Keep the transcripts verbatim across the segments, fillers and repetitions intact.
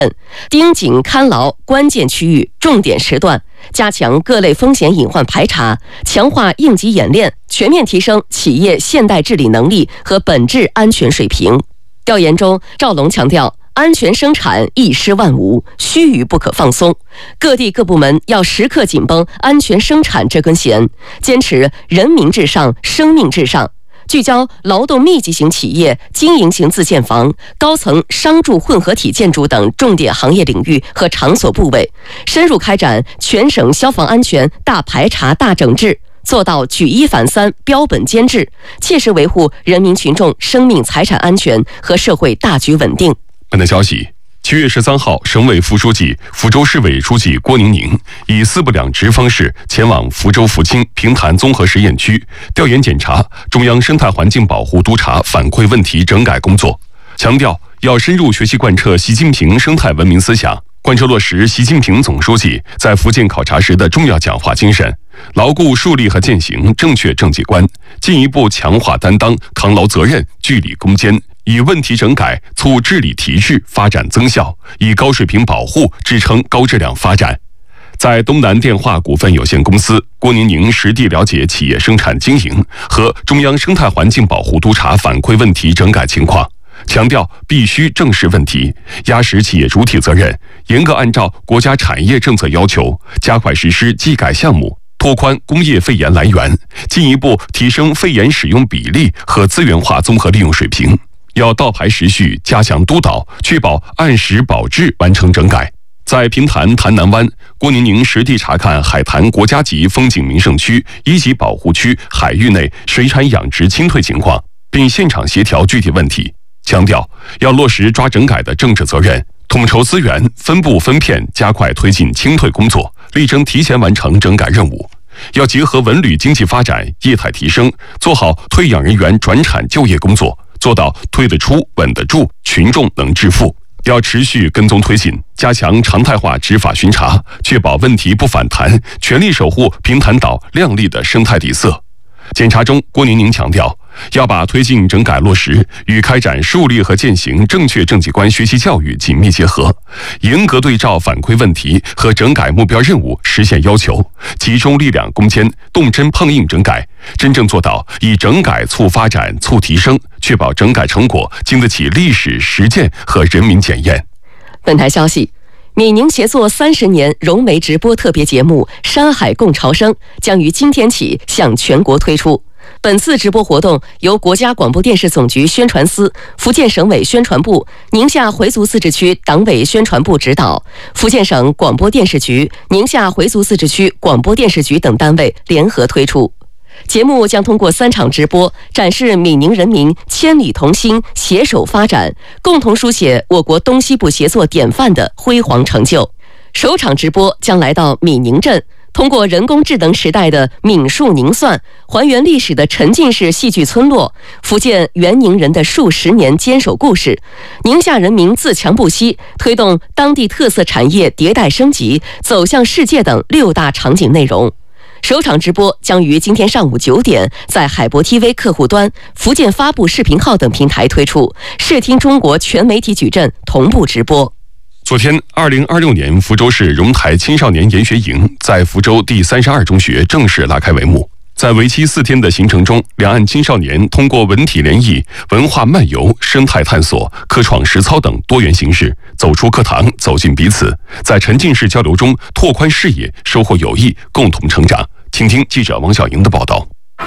盯紧看牢关键区域、重点时段，加强各类风险隐患排查，强化应急演练，全面提升企业现代治理能力和本质安全水平。调研中，赵龙强调，安全生产一失万无，须臾不可放松。各地各部门要时刻紧绷安全生产这根弦，坚持人民至上、生命至上，聚焦劳动密集型企业、经营型自建房、高层商住混合体建筑等重点行业领域和场所部位，深入开展全省消防安全大排查大整治，做到举一反三、标本兼治，切实维护人民群众生命财产安全和社会大局稳定。 本台消息，七月十三号，省委副书记、福州市委书记郭宁宁以四不两直方式前往福州福清平潭综合实验区调研检查中央生态环境保护督察反馈问题整改工作，强调要深入学习贯彻习近平生态文明思想，贯彻落实习近平总书记在福建考察时的重要讲话精神，牢固树立和践行正确政绩观，进一步强化担当、扛牢责任、据理攻坚，以问题整改促治理提质发展增效，以高水平保护支撑高质量发展。在东南电化股份有限公司，郭宁宁实地了解企业生产经营和中央生态环境保护督察反馈问题整改情况，强调必须正视问题，压实企业主体责任，严格按照国家产业政策要求，加快实施技改项目，拓宽工业废盐来源，进一步提升废盐使用比例和资源化综合利用水平。要倒排时序，加强督导，确保按时保质完成整改。在平潭潭南湾，郭宁宁实地查看海坛国家级风景名胜区一级保护区海域内水产养殖清退情况，并现场协调具体问题，强调要落实抓整改的政治责任，统筹资源，分部分片，加快推进清退工作，力争提前完成整改任务。要结合文旅经济发展业态提升，做好退养人员转产就业工作，做到推得出、稳得住，群众能致富。要持续跟踪推进，加强常态化执法巡查，确保问题不反弹，全力守护平潭岛亮丽的生态底色。检查中，郭宁宁强调，要把推进整改落实与开展树立和践行正确政绩观学习教育紧密结合，严格对照反馈问题和整改目标任务实现要求，集中力量攻坚，动真碰硬整改，真正做到以整改促发展、促提升，确保整改成果经得起历史实践和人民检验。 本台消息，闽宁协作三十年融媒直播特别节目《山海共潮生》将于今天起向全国推出。本次直播活动由国家广播电视总局宣传司、福建省委宣传部、宁夏回族自治区党委宣传部指导，福建省广播电视局、宁夏回族自治区广播电视局等单位联合推出。节目将通过三场直播，展示闽宁人民千里同心、携手发展，共同书写我国东西部协作典范的辉煌成就。首场直播将来到闽宁镇，通过人工智能时代的闽述宁算，还原历史的沉浸式戏剧村落，福建原宁人的数十年坚守故事，宁夏人民自强不息，推动当地特色产业迭代升级，走向世界等六大场景内容。首场直播将于今天上午九点在海博 T V 客户端、福建发布视频号等平台推出，视听中国全媒体矩阵同步直播。 昨天，二零二六年福州市荣台青少年研学营在福州第三十二中学正式拉开帷幕。在为期四天的行程中，两岸青少年通过文体联谊、文化漫游、生态探索、科创实操等多元形式，走出课堂，走进彼此，在沉浸式交流中拓宽视野，收获友谊，共同成长。请听记者王小莹的报道。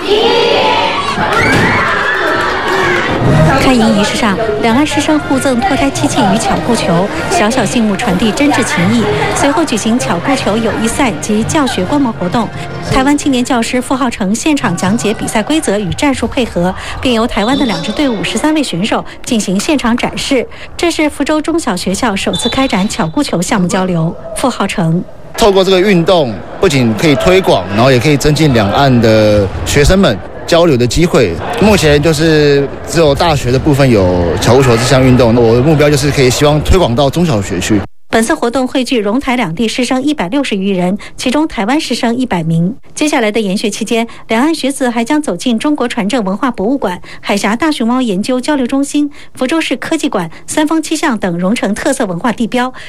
开营仪式上，两岸师生互赠脱胎机器与巧固球，小小信物传递真挚情谊。随后举行巧固球友谊赛及教学观摩活动。台湾青年教师傅浩成现场讲解比赛规则与战术配合，并由台湾的两支队伍十三位选手进行现场展示。这是福州中小学校首次开展巧固球项目交流。傅浩成。 透过这个运动，不仅可以推广，然后也可以增进两岸的学生们交流的机会。目前就是只有大学的部分有巧固球这项运动，我的目标就是可以希望推广到中小学去。 本次活动汇聚荣台两地师生一百六十余人，其中台湾师生一百名。接下来的研学期间，两岸学子还将走进中国船政文化博物馆、海峡大熊猫研究交流中心、福州市科技馆、三峰七巷等荣成特色文化地标。